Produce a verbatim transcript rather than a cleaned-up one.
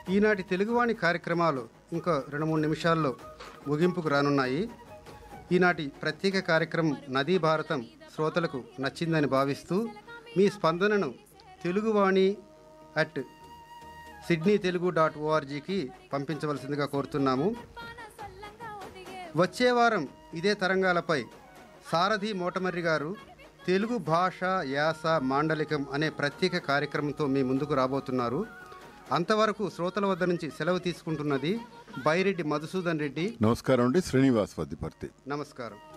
ఈనాటి తెలుగువాణి కార్యక్రమాలు ఇంకో రెండు మూడు నిమిషాల్లో ముగింపుకు రానున్నాయి. ఈనాటి ప్రత్యేక కార్యక్రమం నదీ భారతం శ్రోతలకు నచ్చిందని భావిస్తూ మీ స్పందనను Teluguvani at Sydney Telugu dot ఓఆర్జీకి పంపించవలసిందిగా కోరుతున్నాము. వచ్చే వారం ఇదే తరంగాలపై సారథి మోటమర్రి గారు తెలుగు భాష యాస మాండలికం అనే ప్రత్యేక కార్యక్రమంతో మీ ముందుకు రాబోతున్నారు. అంతవరకు శ్రోతల వద్ద నుంచి సెలవు తీసుకుంటున్నది బైరెడ్డి మధుసూదన్ రెడ్డి. నమస్కారం అండి. శ్రీనివాస్ వద్దిపర్తి. నమస్కారం.